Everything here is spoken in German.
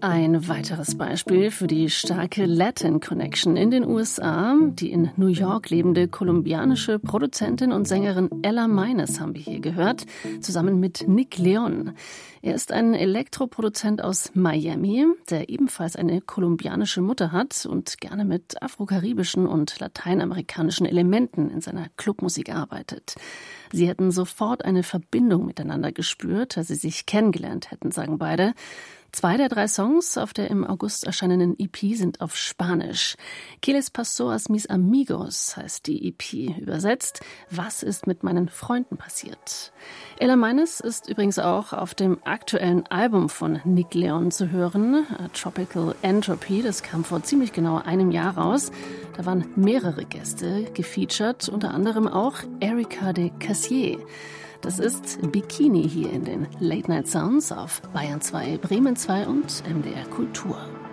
Ein weiteres Beispiel für die starke Latin Connection in den USA. Die in New York lebende kolumbianische Produzentin und Sängerin Ella Meines haben wir hier gehört, zusammen mit Nick Leon. Er ist ein Elektroproduzent aus Miami, der ebenfalls eine kolumbianische Mutter hat und gerne mit afrokaribischen und lateinamerikanischen Elementen in seiner Clubmusik arbeitet. Sie hätten sofort eine Verbindung miteinander gespürt, als sie sich kennengelernt hätten, sagen beide. 2 der 3 Songs auf der im August erscheinenden EP sind auf Spanisch. ¿Qué les pasó a mis amigos heißt die EP. Übersetzt, was ist mit meinen Freunden passiert? Ella Meines ist übrigens auch auf dem aktuellen Album von Nick Leon zu hören, Tropical Entropy. Das kam vor ziemlich genau einem Jahr raus. Da waren mehrere Gäste gefeatured, unter anderem auch Erika de Cassier. Das ist Bikini hier in den Late Night Sounds auf Bayern 2, Bremen 2 und MDR Kultur.